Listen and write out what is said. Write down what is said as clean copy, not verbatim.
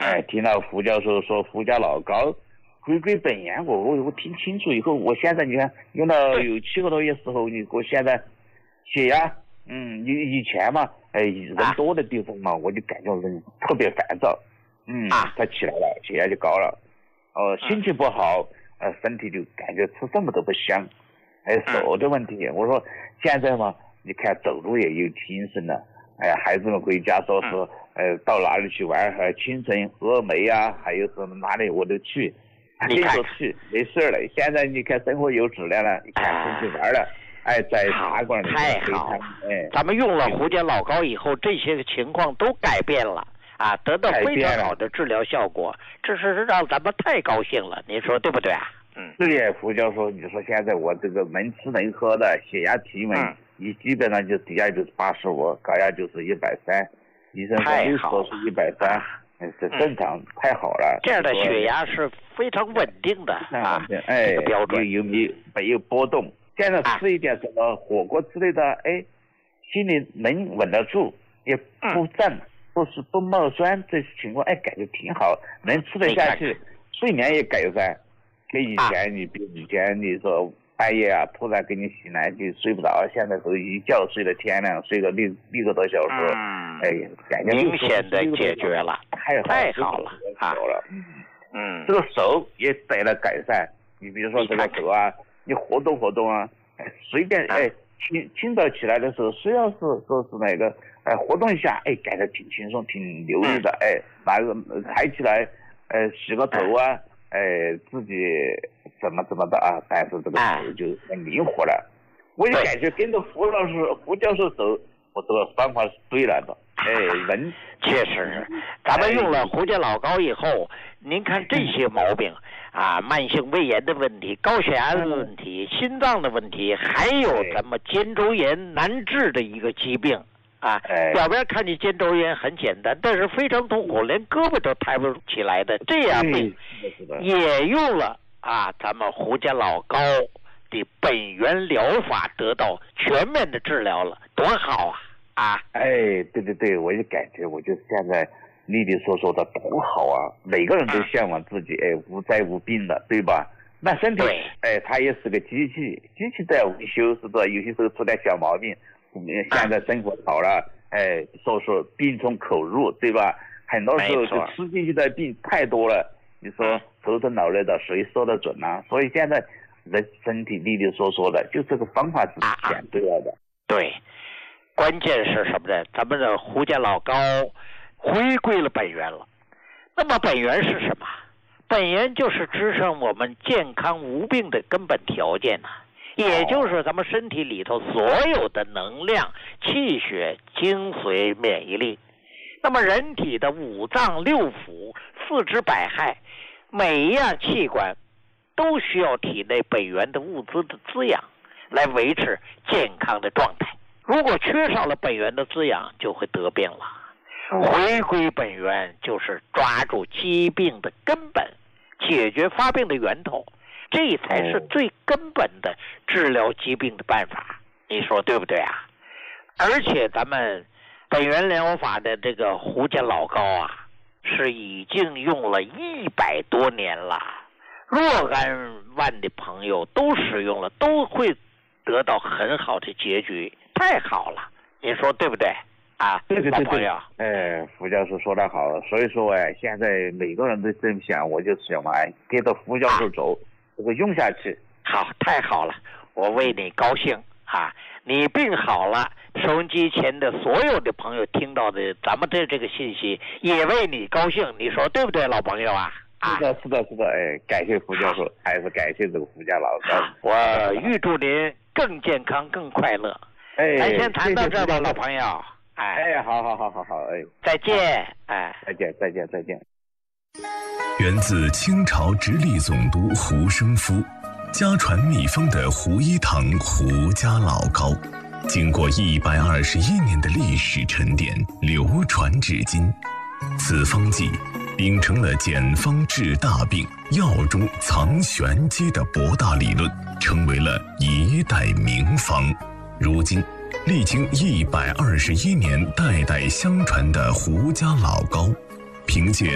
听到胡教授说胡家老高回归本源，我听清楚以后，我现在你看用到有7个多月时候，我现在血压，以前嘛，人多的地方嘛，我就感觉人特别烦躁，他起来了，血压就高了，心情不好，身体就感觉吃什么都不香，手的问题，我说现在嘛，你看走路也有精神了，孩子们回家说是到哪里去玩，清晨峨眉啊，还有什么哪里我都去。你说去没事了，现在你看生活有质量了，你看出去玩了，在茶馆里太好了，咱们用了胡家老高以后，这些情况都改变了啊，得到非常好的治疗效果，这是让咱们太高兴了，您说对不对啊？ 对呀，胡教授，你说现在我这个能吃能喝的，血压体温，你基本上就低压就是85，高压就是130，医生说是130。这正常，太好了。 这样的血压是非常稳定的这个标准没有波动。现在吃一点什么火锅之类的，心里能稳得住，也不胀，不冒酸，这情况感觉挺好，能吃得下去，睡眠也改善。跟以前以前你说半夜突然给你醒来就睡不着，现在都一觉睡到天亮，睡个6个多小时，感觉明显的解决了，太好了这个手也得了改善。你比如说这个手你活动活动随便清早起来的时候，虽然是说是那个活动一下，感觉挺轻松挺流利的，拿个抬起来洗个头自己怎么的但是这个手就很灵活了。我就感觉跟着胡教授走，我这个方法是对了的。人确实，咱们用了胡家老高以后，您看这些毛病慢性胃炎的问题、高血压的问题、心脏的问题，还有咱们肩周炎难治的一个疾病表面看见肩周炎很简单，但是非常痛苦，连胳膊都抬不起来的这样病，也用了咱们胡家老高的本源疗法得到全面的治疗了，多好对，我就感觉我就现在利利索索的多好啊！每个人都向往自己无灾无病的，对吧？那身体它也是个机器在维修，是吧？有些时候出点小毛病，现在生活好了，说病从口入，对吧？很多时候就吃进去的病太多了，你说头疼脑热的谁说得准啊？所以现在人身体利利索索的，就这个方法是选对了的。 对，关键是什么呢？咱们的胡家老高回归了本源了。那么本源是什么？本源就是支撑我们健康无病的根本条件也就是咱们身体里头所有的能量、气血、精髓、免疫力。那么人体的5脏6腑、4肢百骸，每一样器官都需要体内本源的物资的滋养，来维持健康的状态。如果缺少了本源的滋养，就会得病了。回归本源就是抓住疾病的根本，解决发病的源头，这才是最根本的治疗疾病的办法，你说对不对啊？而且咱们本源疗法的这个胡家老高是已经用了100多年了，若干万的朋友都使用了，都会得到很好的结局，太好了，你说对不对对， 朋友。 胡教授说得好，所以说现在每个人都这么想，我就想跟着胡教授走，这个用下去。 好，太好了，我为你高兴你病好了，收音机前的所有的朋友听到的咱们的这个信息，也为你高兴，你说对不对，老朋友是的，感谢胡教授，还是感谢这个胡家老高。 我预祝您更健康更快乐。咱先谈到这儿吧，老朋友。 好， 再见， 再见。 源自清朝直隶总督胡生夫，家传秘方的胡一堂胡家老高，经过121年的历史沉淀，流传至今。此方剂秉承了简方治大病、药中藏玄机的博大理论，成为了一代名方。如今历经121年代代相传的胡家老高，凭借